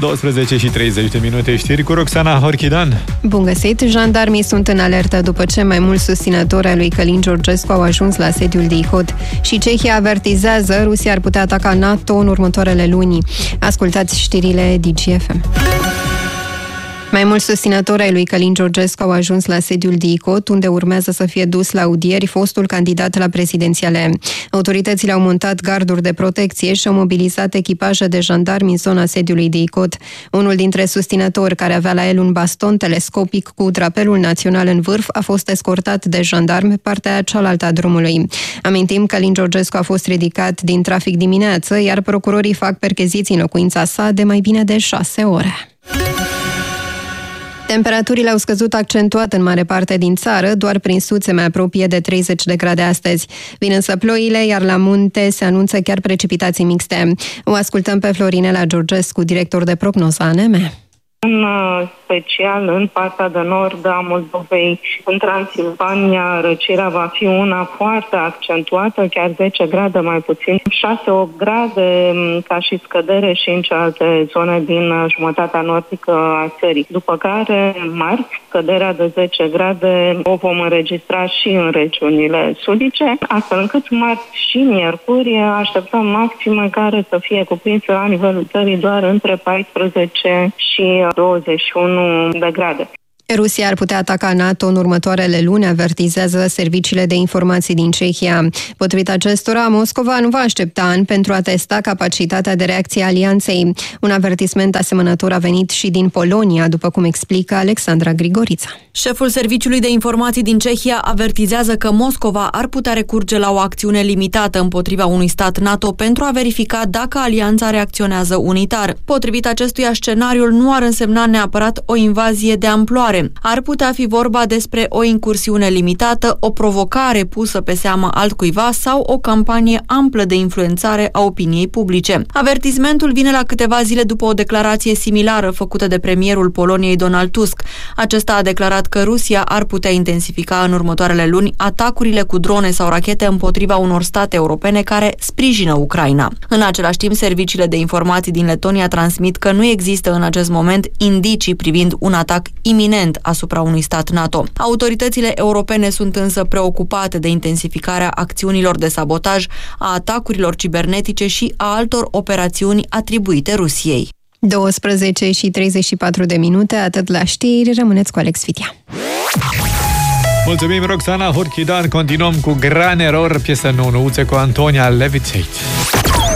12:30, știri cu Roxana Horchidan. Bun găsit! Jandarmii sunt în alertă după ce mai mulți susținători ai lui Călin Georgescu au ajuns la sediul Dihod. Și Cehia avertizează, Rusia ar putea ataca NATO în următoarele luni. Ascultați știrile DGFM. Mai mulți susținători ai lui Călin Georgescu au ajuns la sediul DICOT, unde urmează să fie dus la audieri fostul candidat la prezidențiale. Autoritățile au montat garduri de protecție și au mobilizat echipaje de jandarmi în zona sediului DICOT. Unul dintre susținători, care avea la el un baston telescopic cu drapelul național în vârf, a fost escortat de jandarmi pe partea cealaltă a drumului. Amintim, Călin Georgescu a fost ridicat din trafic dimineață, iar procurorii fac percheziții în locuința sa de mai bine de 6 ore. Temperaturile au scăzut accentuat în mare parte din țară, doar prin sud se mai apropie de 30 de grade astăzi. Vin însă ploile, iar la munte se anunță chiar precipitații mixte. O ascultăm pe Florinela Georgescu, director de prognoză ANM. În special în partea de nord a Moldovei, în Transilvania, răcirea va fi una foarte accentuată, chiar 10 grade mai puțin, 6-8 grade ca și scădere și în celelalte zone din jumătatea nordică a țării. După care, marți, scăderea de 10 grade o vom înregistra și în regiunile sudice, astfel încât marți și miercuri așteptăm maxime care să fie cuprinse la nivelul țării doar între 14 și 21 de grade. Rusia ar putea ataca NATO în următoarele luni, avertizează serviciile de informații din Cehia. Potrivit acestora, Moscova nu va aștepta ani pentru a testa capacitatea de reacție a alianței. Un avertisment asemănător a venit și din Polonia, după cum explică Alexandra Grigorița. Șeful Serviciului de Informații din Cehia avertizează că Moscova ar putea recurge la o acțiune limitată împotriva unui stat NATO pentru a verifica dacă alianța reacționează unitar. Potrivit acestuia, scenariul nu ar însemna neapărat o invazie de amploare. Ar putea fi vorba despre o incursiune limitată, o provocare pusă pe seama altcuiva sau o campanie amplă de influențare a opiniei publice. Avertismentul vine la câteva zile după o declarație similară făcută de premierul Poloniei Donald Tusk. Acesta a declarat că Rusia ar putea intensifica în următoarele luni atacurile cu drone sau rachete împotriva unor state europene care sprijină Ucraina. În același timp, serviciile de informații din Letonia transmit că nu există în acest moment indicii privind un atac iminent asupra unui stat NATO. Autoritățile europene sunt însă preocupate de intensificarea acțiunilor de sabotaj, a atacurilor cibernetice și a altor operațiuni atribuite Rusiei. 12:34, atât la știri, rămâneți cu Alex Fitia. Mulțumim, Roxana Horchidan. Continuăm cu Gran Error, piesă nouă cu Antonia Levitate.